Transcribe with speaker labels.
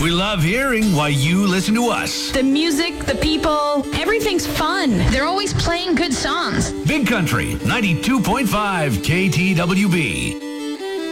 Speaker 1: We love hearing why you listen to us.
Speaker 2: The music, the people, everything's fun.
Speaker 3: They're always playing good songs.
Speaker 1: Big Country, 92.5 KTWB.